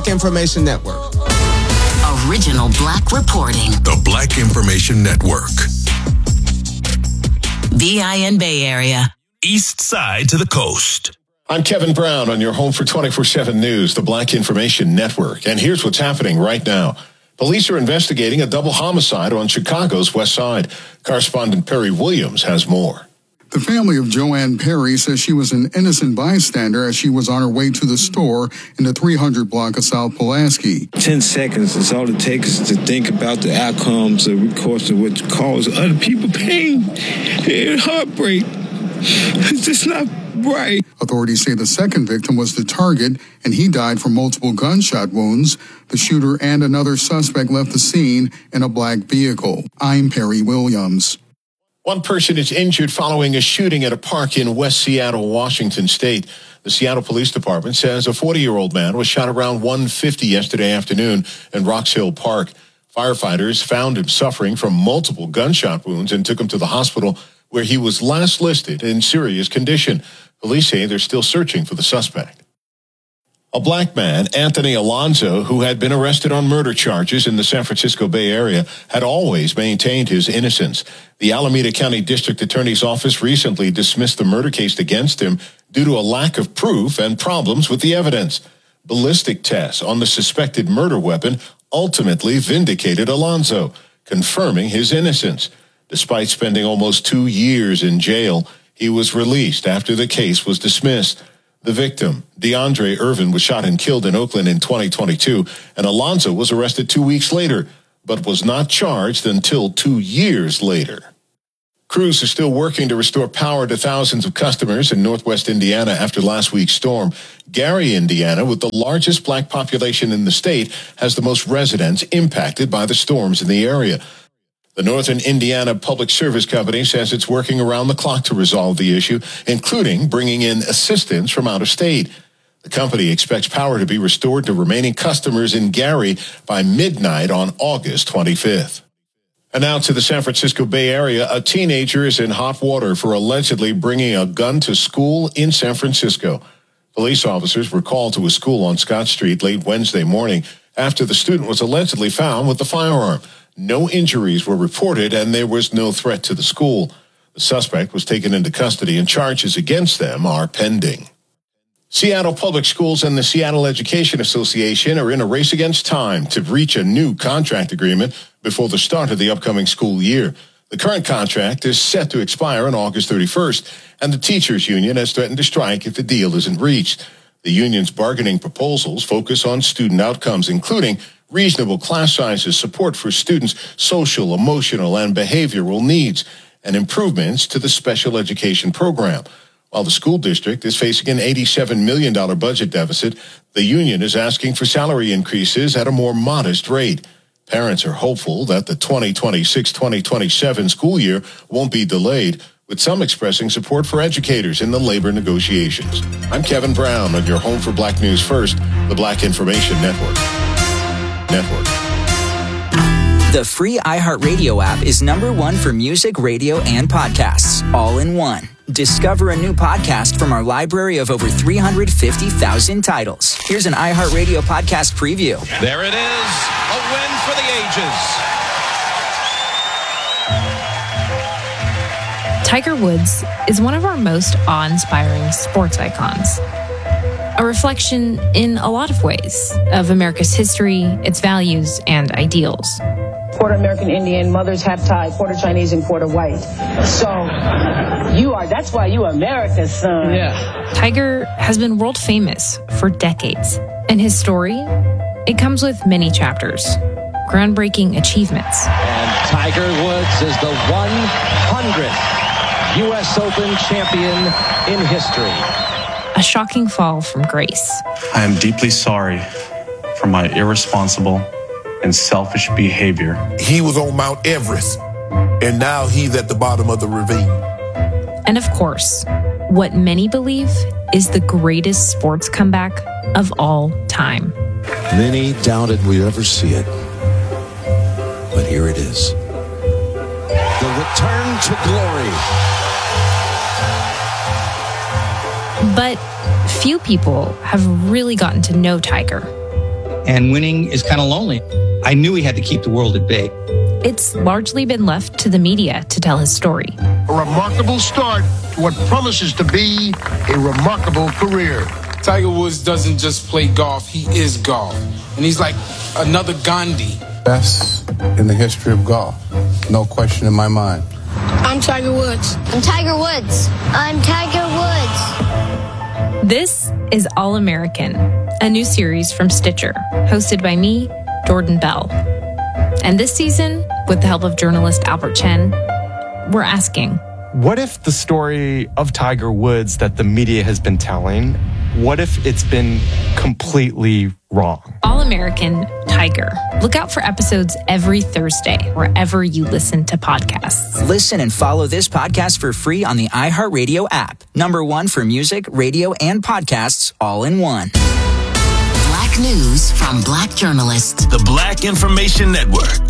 Black Information Network. Original Black reporting. The Black Information Network. BIN Bay Area. East side to the coast. I'm Kevin Brown on your home for 24/7 News, the Black Information Network. And here's what's happening right now. Police are investigating a double homicide on Chicago's West Side. Correspondent Perry Williams has more. The family of Joanne Perry says she was an innocent bystander as she was on her way to the store in the 300 block of South Pulaski. 10 seconds is all it takes to think about the outcomes of course of what causes other people pain and heartbreak. It's just not right. Authorities say the second victim was the target, and he died from multiple gunshot wounds. The shooter and another suspect left the scene in a black vehicle. I'm Perry Williams. One person is injured following a shooting at a park in West Seattle, Washington State. The Seattle Police Department says a 40-year-old man was shot around 1:50 yesterday afternoon in Rocks Hill Park. Firefighters found him suffering from multiple gunshot wounds and took him to the hospital, where he was last listed in serious condition. Police say they're still searching for the suspect. A black man, Anthony Alonzo, who had been arrested on murder charges in the San Francisco Bay Area, had always maintained his innocence. The Alameda County District Attorney's Office recently dismissed the murder case against him due to a lack of proof and problems with the evidence. Ballistic tests on the suspected murder weapon ultimately vindicated Alonzo, confirming his innocence. Despite spending almost 2 years in jail, he was released after the case was dismissed. The victim, DeAndre Irvin, was shot and killed in Oakland in 2022, and Alonzo was arrested 2 weeks later, but was not charged until 2 years later. Crews are still working to restore power to thousands of customers in northwest Indiana after last week's storm. Gary, Indiana, with the largest black population in the state, has the most residents impacted by the storms in the area. The Northern Indiana Public Service Company says it's working around the clock to resolve the issue, including bringing in assistance from out of state. The company expects power to be restored to remaining customers in Gary by midnight on August 25th. And now to the San Francisco Bay Area, a teenager is in hot water for allegedly bringing a gun to school in San Francisco. Police officers were called to a school on Scott Street late Wednesday morning after the student was allegedly found with the firearm. No injuries were reported, and there was no threat to the school. The suspect was taken into custody, and charges against them are pending. Seattle Public Schools and the Seattle Education Association are in a race against time to reach a new contract agreement before the start of the upcoming school year. The current contract is set to expire on August 31st, and the teachers' union has threatened to strike if the deal isn't reached. The union's bargaining proposals focus on student outcomes, including reasonable class sizes, support for students' social, emotional, and behavioral needs, and improvements to the special education program. While the school district is facing an $87 million budget deficit, the union is asking for salary increases at a more modest rate. Parents are hopeful that the 2026-2027 school year won't be delayed, with some expressing support for educators in the labor negotiations. I'm Kevin Brown on your home for Black News First, the Black Information Network. The free iHeartRadio app is #1 for music, radio, and podcasts, all in one. Discover a new podcast from our library of over 350,000 titles. Here's an iHeartRadio podcast preview. There it is, a win for the ages. Tiger Woods is one of our most awe-inspiring sports icons. A reflection in a lot of ways of America's history, its values, and ideals. Quarter American Indian, mother's half Thai, quarter Chinese, and quarter white. So that's why you are America's son. Yeah. Tiger has been world famous for decades. And his story, it comes with many chapters, groundbreaking achievements. And Tiger Woods is the 100th U.S. Open champion in history. A shocking fall from grace. I am deeply sorry for my irresponsible and selfish behavior. He was on Mount Everest, and now he's at the bottom of the ravine. And of course, what many believe is the greatest sports comeback of all time. Many doubted we'd ever see it, but here it is. The return to glory. But few people have really gotten to know Tiger. and winning is kind of lonely. I knew he had to keep the world at bay. It's largely been left to the media to tell his story. A remarkable start to what promises to be a remarkable career. Tiger Woods doesn't just play golf, he is golf. And he's like another Gandhi. Best in the history of golf. No question in my mind. I'm Tiger Woods. I'm Tiger Woods. I'm Tiger Woods. This is All American, a new series from Stitcher, hosted by me, Jordan Bell. And this season, with the help of journalist Albert Chen, we're asking, what if the story of Tiger Woods that the media has been telling, what if it's been completely wrong? All American Tiger. Look out for episodes every Thursday, wherever you listen to podcasts. Listen and follow this podcast for free on the iHeartRadio app. #1 for music, radio, and podcasts all in one. Black news from Black journalists. The Black Information Network.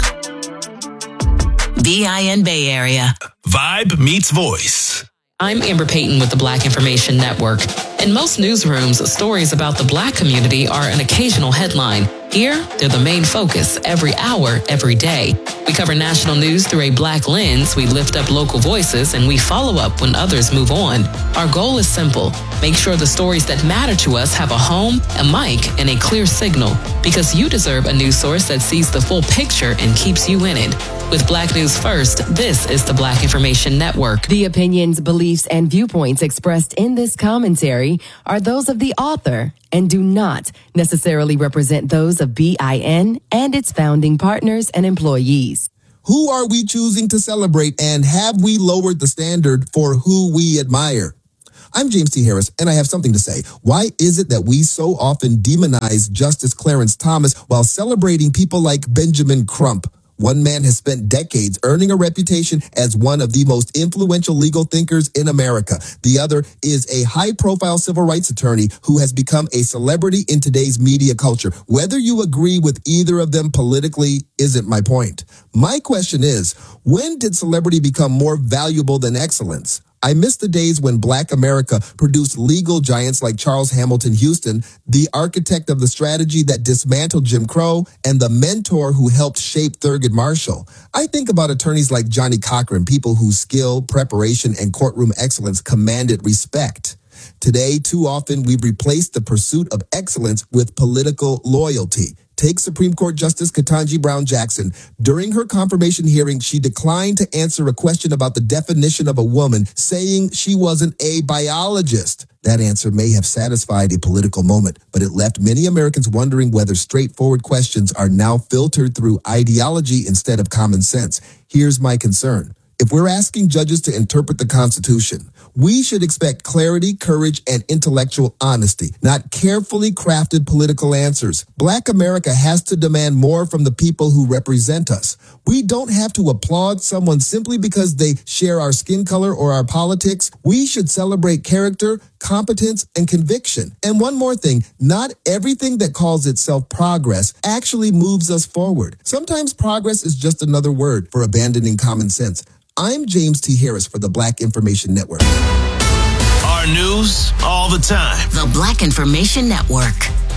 BIN Bay Area. Vibe meets voice. I'm Amber Payton with the Black Information Network. In most newsrooms, stories about the Black community are an occasional headline. Here, they're the main focus every hour, every day. We cover national news through a Black lens, we lift up local voices, and we follow up when others move on. Our goal is simple. Make sure the stories that matter to us have a home, a mic, and a clear signal, because you deserve a news source that sees the full picture and keeps you in it. With Black News First, this is the Black Information Network. The opinions, beliefs, and viewpoints expressed in this commentary are those of the author and do not necessarily represent those of BIN and its founding partners and employees. Who are we choosing to celebrate, and have we lowered the standard for who we admire? I'm James T. Harris, and I have something to say. Why is it that we so often demonize Justice Clarence Thomas while celebrating people like Benjamin Crump? One man has spent decades earning a reputation as one of the most influential legal thinkers in America. The other is a high-profile civil rights attorney who has become a celebrity in today's media culture. Whether you agree with either of them politically isn't my point. My question is, when did celebrity become more valuable than excellence? I miss the days when Black America produced legal giants like Charles Hamilton Houston, the architect of the strategy that dismantled Jim Crow, and the mentor who helped shape Thurgood Marshall. I think about attorneys like Johnny Cochran, people whose skill, preparation, and courtroom excellence commanded respect. Today, too often, we've replaced the pursuit of excellence with political loyalty. Take Supreme Court Justice Ketanji Brown Jackson. During her confirmation hearing, she declined to answer a question about the definition of a woman, saying she wasn't a biologist. That answer may have satisfied a political moment, but it left many Americans wondering whether straightforward questions are now filtered through ideology instead of common sense. Here's my concern. If we're asking judges to interpret the Constitution, we should expect clarity, courage, and intellectual honesty, not carefully crafted political answers. Black America has to demand more from the people who represent us. We don't have to applaud someone simply because they share our skin color or our politics. We should celebrate character, competence, and conviction. And one more thing, not everything that calls itself progress actually moves us forward. Sometimes progress is just another word for abandoning common sense. I'm James T. Harris for the Black Information Network. Our news all the time. The Black Information Network.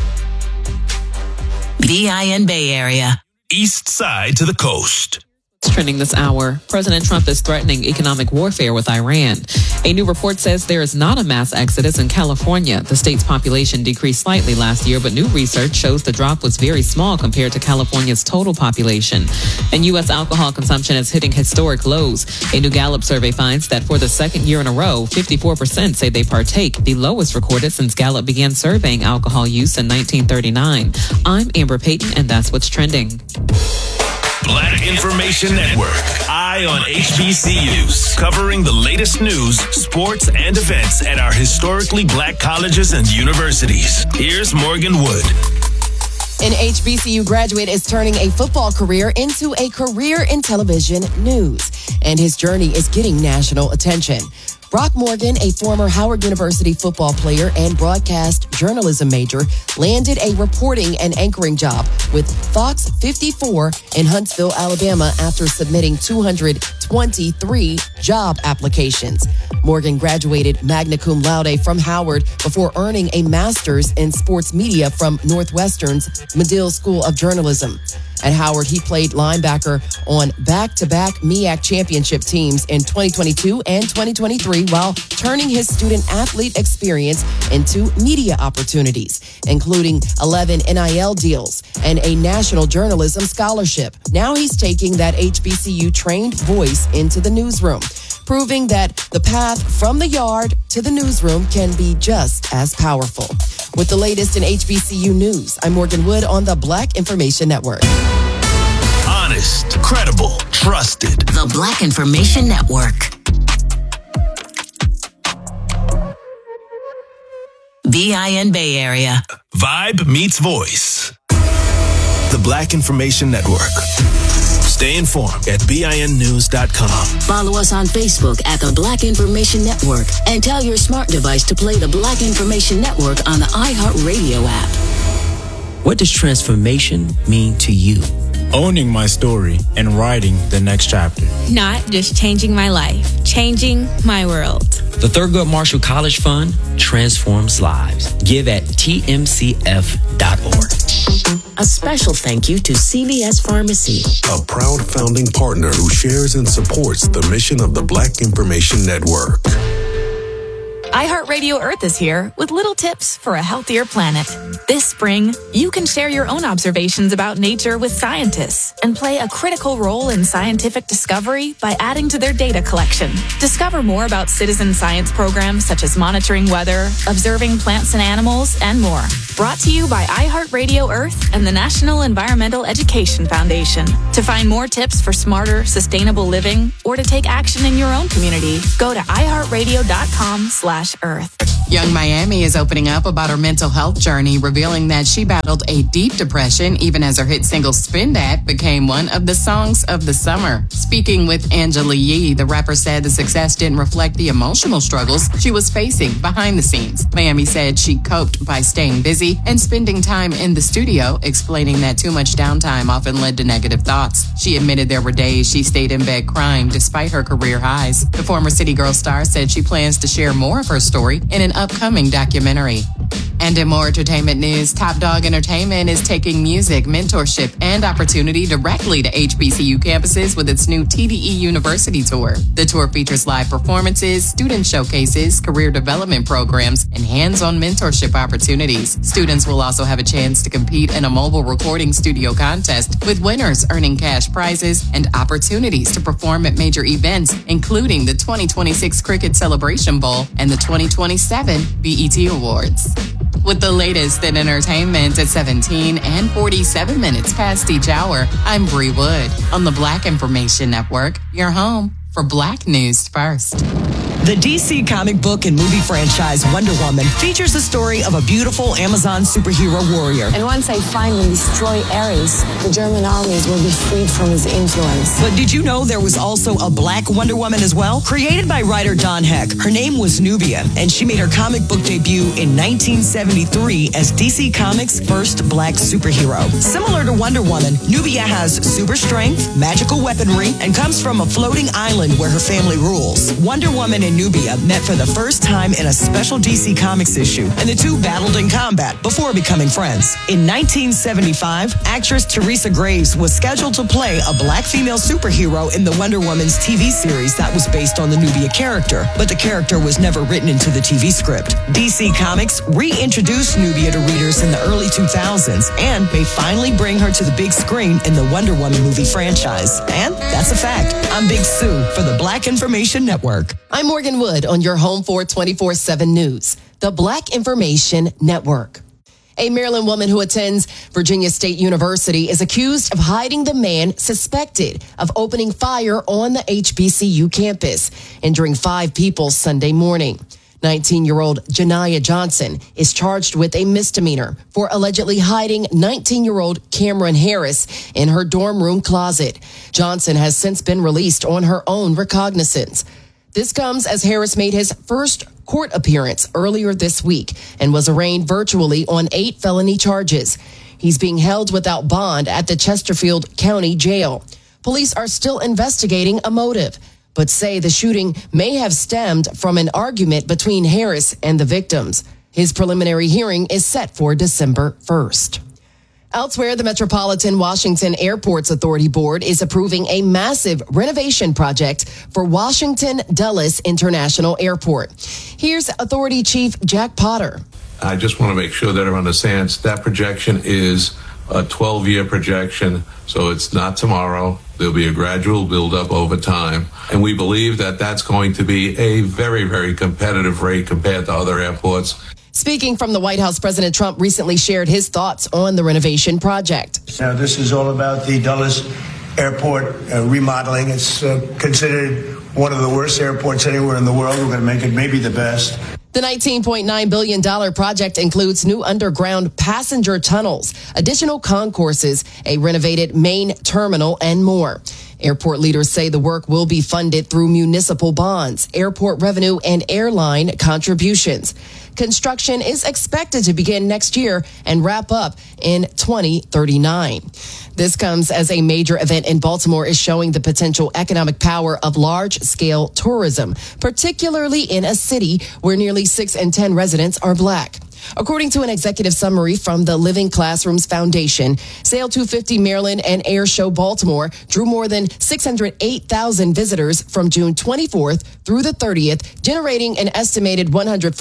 BIN Bay Area. East side to the coast. Trending this hour, President Trump is threatening economic warfare with Iran. A new report says there is not a mass exodus in California. The state's population decreased slightly last year, but new research shows the drop was very small compared to California's total population. And U.S. alcohol consumption is hitting historic lows. A new Gallup survey finds that for the second year in a row, 54% say they partake, the lowest recorded since Gallup began surveying alcohol use in 1939. I'm Amber Payton, and that's what's trending. Black Information Network. Eye on HBCUs. Covering the latest news, sports, and events at our historically Black colleges and universities. Here's Morgan Wood. An HBCU graduate is turning a football career into a career in television news, and his journey is getting national attention. Brock Morgan, a former Howard University football player and broadcast journalism major, landed a reporting and anchoring job with Fox 54 in Huntsville, Alabama, after submitting 223 job applications. Morgan graduated magna cum laude from Howard before earning a master's in sports media from Northwestern's Medill School of Journalism. At Howard, he played linebacker on back-to-back MEAC championship teams in 2022 and 2023 while turning his student-athlete experience into media opportunities, including 11 NIL deals and a national journalism scholarship. Now he's taking that HBCU-trained voice into the newsroom, proving that the path from the yard to the newsroom can be just as powerful. With the latest in HBCU news, I'm Morgan Wood on the Black Information Network. Honest, credible, trusted. The Black Information Network. BIN Bay Area. Vibe meets voice. The Black Information Network. Stay informed at BINnews.com. Follow us on Facebook at the Black Information Network and tell your smart device to play the Black Information Network on the iHeartRadio app. What does transformation mean to you? Owning my story and writing the next chapter. Not just changing my life, changing my world. The Thurgood Marshall College Fund transforms lives. Give at tmcf.org. A special thank you to CVS Pharmacy, a proud founding partner who shares and supports the mission of the Black Information Network. iHeartRadio Earth is here with little tips for a healthier planet. This spring, you can share your own observations about nature with scientists and play a critical role in scientific discovery by adding to their data collection. Discover more about citizen science programs such as monitoring weather, observing plants and animals, and more. Brought to you by iHeartRadio Earth and the National Environmental Education Foundation. To find more tips for smarter, sustainable living or to take action in your own community, go to iHeartRadio.com/Earth. Young Miami is opening up about her mental health journey, revealing that she battled a deep depression even as her hit single Spin That became one of the songs of the summer. Speaking with Angela Yee, the rapper said the success didn't reflect the emotional struggles she was facing behind the scenes. Miami said she coped by staying busy and spending time in the studio, explaining that too much downtime often led to negative thoughts. She admitted there were days she stayed in bed crying despite her career highs. The former City Girl star said she plans to share more of her story in an upcoming documentary. And in more entertainment news, Top Dog Entertainment is taking music, mentorship, and opportunity directly to HBCU campuses with its new TDE University Tour. The tour features live performances, student showcases, career development programs, and hands-on mentorship opportunities. Students will also have a chance to compete in a mobile recording studio contest, with winners earning cash prizes and opportunities to perform at major events, including the 2026 Cricket Celebration Bowl and the 2027 BET Awards. With the latest in entertainment at 17 and 47 minutes past each hour, I'm Bree Wood on the Black Information Network, your home for Black News First. The DC comic book and movie franchise Wonder Woman features the story of a beautiful Amazon superhero warrior. And once I finally destroy Ares, the German armies will be freed from his influence. But did you know there was also a black Wonder Woman as well? Created by writer Don Heck, her name was Nubia, and she made her comic book debut in 1973 as DC Comics' first black superhero. Similar to Wonder Woman, Nubia has super strength, magical weaponry, and comes from a floating island where her family rules. Wonder Woman and Nubia met for the first time in a special DC Comics issue, and the two battled in combat before becoming friends. In 1975, actress Teresa Graves was scheduled to play a black female superhero in the Wonder Woman's TV series that was based on the Nubia character, but the character was never written into the TV script. DC Comics reintroduced Nubia to readers in the early 2000s and may finally bring her to the big screen in the Wonder Woman movie franchise. And that's a fact. I'm Big Sue for the Black Information Network. I'm Morgan Wood on your home for 24/7 News, the Black Information Network. A Maryland woman who attends Virginia State University is accused of hiding the man suspected of opening fire on the HBCU campus, injuring 5 people Sunday morning. 19-year-old Janiyah Johnson is charged with a misdemeanor for allegedly hiding 19-year-old Cameron Harris in her dorm room closet. Johnson has since been released on her own recognizance. This comes as Harris made his first court appearance earlier this week and was arraigned virtually on 8 felony charges. He's being held without bond at the Chesterfield County Jail. Police are still investigating a motive, but say the shooting may have stemmed from an argument between Harris and the victims. His preliminary hearing is set for December 1st. Elsewhere, the Metropolitan Washington Airports Authority Board is approving a massive renovation project for Washington Dulles International Airport. Here's Authority Chief Jack Potter. I just want to make sure that everyone understands that projection is a 12-year projection, so it's not tomorrow. There'll be a gradual buildup over time. And we believe that that's going to be a very, very competitive rate compared to other airports. Speaking from the White House, President Trump recently shared his thoughts on the renovation project. Now, this is all about the Dulles Airport remodeling. It's considered one of the worst airports anywhere in the world. We're going to make it maybe the best. The $19.9 billion project includes new underground passenger tunnels, additional concourses, a renovated main terminal, and more. Airport leaders say the work will be funded through municipal bonds, airport revenue, and airline contributions. Construction is expected to begin next year and wrap up in 2039. This comes as a major event in Baltimore is showing the potential economic power of large-scale tourism, particularly in a city where nearly 6 in 10 residents are Black. According to an executive summary from the Living Classrooms Foundation, Sail 250 Maryland and Air Show Baltimore drew more than 608,000 visitors from June 24th through the 30th, generating an estimated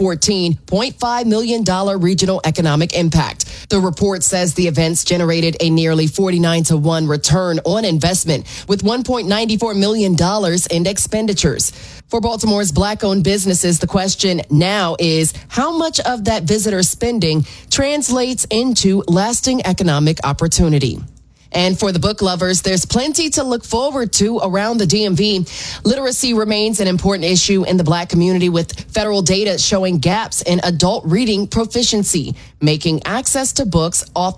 $114.5 million regional economic impact. The report says the events generated a nearly 49-to-1 return on investment with $1.94 million in expenditures. For Baltimore's Black-owned businesses, the question now is how much of that visitor spending translates into lasting economic opportunity. And for the book lovers, there's plenty to look forward to around the DMV. Literacy remains an important issue in the Black community, with federal data showing gaps in adult reading proficiency, making access to books